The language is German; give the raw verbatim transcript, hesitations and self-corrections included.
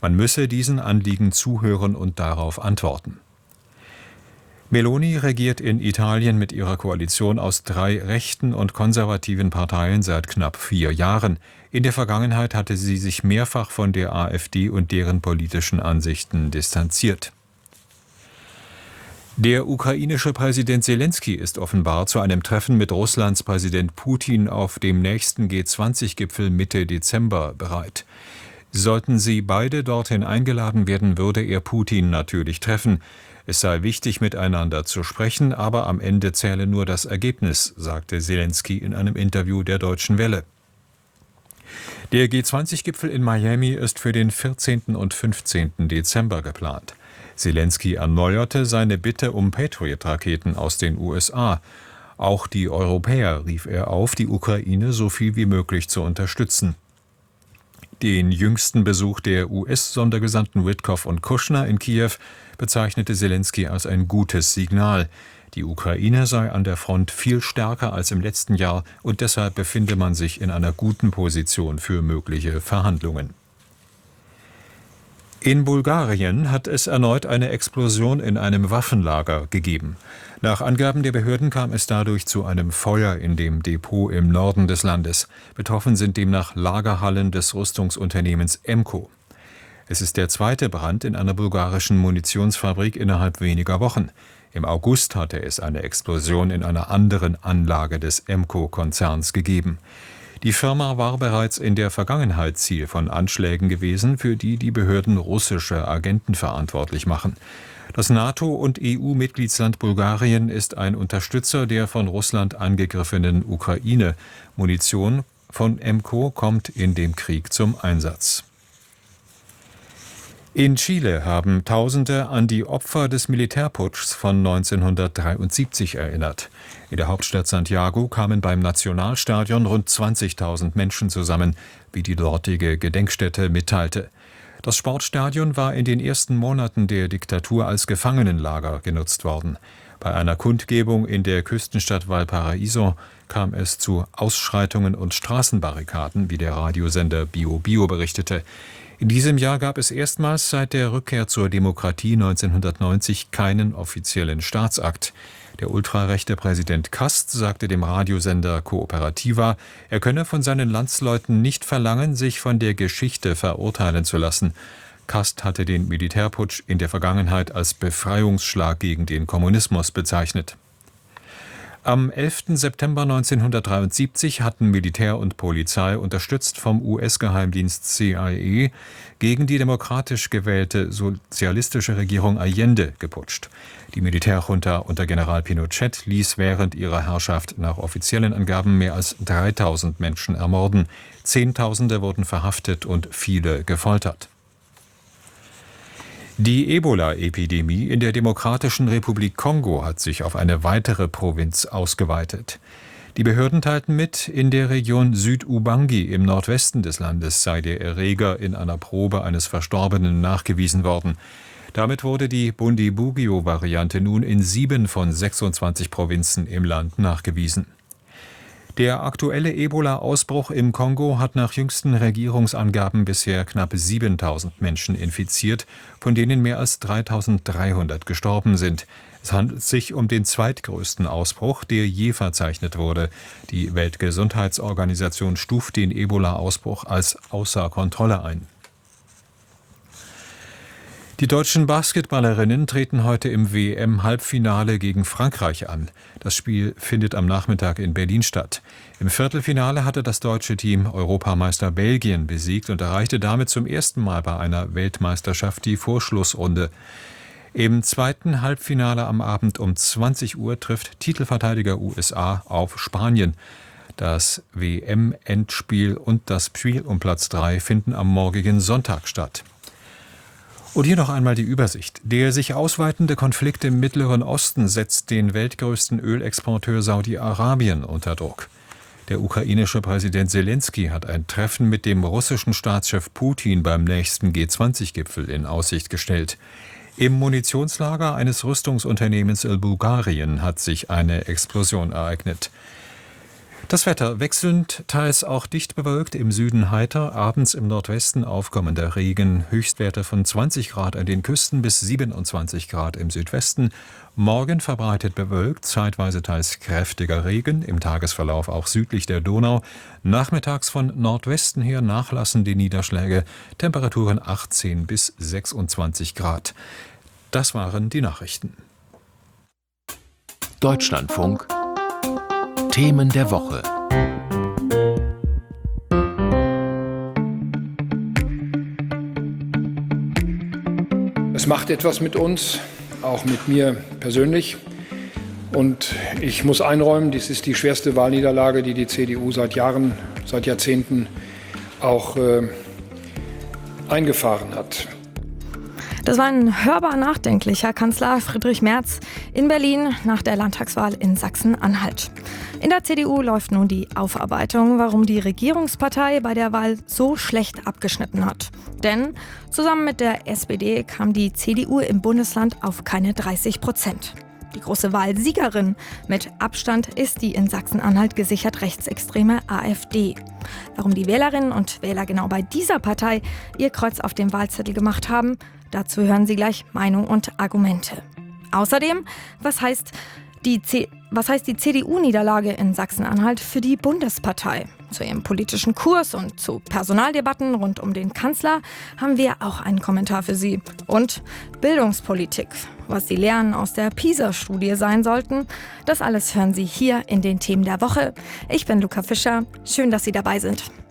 Man müsse diesen Anliegen zuhören und darauf antworten. Meloni regiert in Italien mit ihrer Koalition aus drei rechten und konservativen Parteien seit knapp vier Jahren. In der Vergangenheit hatte sie sich mehrfach von der AfD und deren politischen Ansichten distanziert. Der ukrainische Präsident Selenskyj ist offenbar zu einem Treffen mit Russlands Präsident Putin auf dem nächsten G zwanzig Gipfel Mitte Dezember bereit. Sollten sie beide dorthin eingeladen werden, würde er Putin natürlich treffen. Es sei wichtig, miteinander zu sprechen, aber am Ende zähle nur das Ergebnis, sagte Selenskyj in einem Interview der Deutschen Welle. Der G zwanzig Gipfel in Miami ist für den vierzehnten und fünfzehnten Dezember geplant. Selenskyj erneuerte seine Bitte um Patriot-Raketen aus den U S A. Auch die Europäer rief er auf, die Ukraine so viel wie möglich zu unterstützen. Den jüngsten Besuch der U S-Sondergesandten Witkoff und Kushner in Kiew bezeichnete Selenskyj als ein gutes Signal. Die Ukraine sei an der Front viel stärker als im letzten Jahr und deshalb befinde man sich in einer guten Position für mögliche Verhandlungen. In Bulgarien hat es erneut eine Explosion in einem Waffenlager gegeben. Nach Angaben der Behörden kam es dadurch zu einem Feuer in dem Depot im Norden des Landes. Betroffen sind demnach Lagerhallen des Rüstungsunternehmens Emco. Es ist der zweite Brand in einer bulgarischen Munitionsfabrik innerhalb weniger Wochen. Im August hatte es eine Explosion in einer anderen Anlage des Emco-Konzerns gegeben. Die Firma war bereits in der Vergangenheit Ziel von Anschlägen gewesen, für die die Behörden russische Agenten verantwortlich machen. Das NATO- und E U-Mitgliedsland Bulgarien ist ein Unterstützer der von Russland angegriffenen Ukraine. Munition von Emco kommt in dem Krieg zum Einsatz. In Chile haben Tausende an die Opfer des Militärputschs von neunzehnhundertdreiundsiebzig erinnert. In der Hauptstadt Santiago kamen beim Nationalstadion rund zwanzigtausend Menschen zusammen, wie die dortige Gedenkstätte mitteilte. Das Sportstadion war in den ersten Monaten der Diktatur als Gefangenenlager genutzt worden. Bei einer Kundgebung in der Küstenstadt Valparaíso kam es zu Ausschreitungen und Straßenbarrikaden, wie der Radiosender Bio Bio berichtete. In diesem Jahr gab es erstmals seit der Rückkehr zur Demokratie neunzehnhundertneunzig keinen offiziellen Staatsakt. Der ultrarechte Präsident Kast sagte dem Radiosender Cooperativa, er könne von seinen Landsleuten nicht verlangen, sich von der Geschichte verurteilen zu lassen. Kast hatte den Militärputsch in der Vergangenheit als Befreiungsschlag gegen den Kommunismus bezeichnet. Am elften September neunzehnhundertdreiundsiebzig hatten Militär und Polizei, unterstützt vom U S-Geheimdienst C I A, gegen die demokratisch gewählte sozialistische Regierung Allende geputscht. Die Militärjunta unter General Pinochet ließ während ihrer Herrschaft nach offiziellen Angaben mehr als dreitausend Menschen ermorden. Zehntausende wurden verhaftet und viele gefoltert. Die Ebola-Epidemie in der Demokratischen Republik Kongo hat sich auf eine weitere Provinz ausgeweitet. Die Behörden teilten mit, in der Region Süd-Ubangi im Nordwesten des Landes sei der Erreger in einer Probe eines Verstorbenen nachgewiesen worden. Damit wurde die Bundibugyo-Variante nun in sieben von sechsundzwanzig Provinzen im Land nachgewiesen. Der aktuelle Ebola-Ausbruch im Kongo hat nach jüngsten Regierungsangaben bisher knapp siebentausend Menschen infiziert, von denen mehr als dreitausenddreihundert gestorben sind. Es handelt sich um den zweitgrößten Ausbruch, der je verzeichnet wurde. Die Weltgesundheitsorganisation stuft den Ebola-Ausbruch als außer Kontrolle ein. Die deutschen Basketballerinnen treten heute im W M-Halbfinale gegen Frankreich an. Das Spiel findet am Nachmittag in Berlin statt. Im Viertelfinale hatte das deutsche Team Europameister Belgien besiegt und erreichte damit zum ersten Mal bei einer Weltmeisterschaft die Vorschlussrunde. Im zweiten Halbfinale am Abend um zwanzig Uhr trifft Titelverteidiger U S A auf Spanien. Das W M-Endspiel und das Spiel um Platz drei finden am morgigen Sonntag statt. Und hier noch einmal die Übersicht. Der sich ausweitende Konflikt im Mittleren Osten setzt den weltgrößten Ölexporteur Saudi-Arabien unter Druck. Der ukrainische Präsident Selenskyj hat ein Treffen mit dem russischen Staatschef Putin beim nächsten G zwanzig Gipfel in Aussicht gestellt. Im Munitionslager eines Rüstungsunternehmens in Bulgarien hat sich eine Explosion ereignet. Das Wetter wechselnd, teils auch dicht bewölkt, im Süden heiter, abends im Nordwesten aufkommender Regen, Höchstwerte von zwanzig Grad an den Küsten bis siebenundzwanzig Grad im Südwesten. Morgen verbreitet bewölkt, zeitweise teils kräftiger Regen, im Tagesverlauf auch südlich der Donau. Nachmittags von Nordwesten her nachlassen die Niederschläge, Temperaturen achtzehn bis sechsundzwanzig Grad. Das waren die Nachrichten. Deutschlandfunk Themen der Woche. Es macht etwas mit uns, auch mit mir persönlich. Und ich muss einräumen, dies ist die schwerste Wahlniederlage, die die C D U seit Jahren, seit Jahrzehnten auch äh, eingefahren hat. Das war ein hörbar nachdenklicher Kanzler Friedrich Merz in Berlin nach der Landtagswahl in Sachsen-Anhalt. In der C D U läuft nun die Aufarbeitung, warum die Regierungspartei bei der Wahl so schlecht abgeschnitten hat. Denn zusammen mit der S P D kam die C D U im Bundesland auf keine dreißig Prozent. Die große Wahlsiegerin mit Abstand ist die in Sachsen-Anhalt gesichert rechtsextreme AfD. Warum die Wählerinnen und Wähler genau bei dieser Partei ihr Kreuz auf dem Wahlzettel gemacht haben, dazu hören Sie gleich Meinung und Argumente. Außerdem, was heißt die, C- was heißt die C D U-Niederlage in Sachsen-Anhalt für die Bundespartei? Zu ihrem politischen Kurs und zu Personaldebatten rund um den Kanzler haben wir auch einen Kommentar für Sie. Und Bildungspolitik, was die Lehren aus der PISA-Studie sein sollten, das alles hören Sie hier in den Themen der Woche. Ich bin Luca Fischer, schön, dass Sie dabei sind.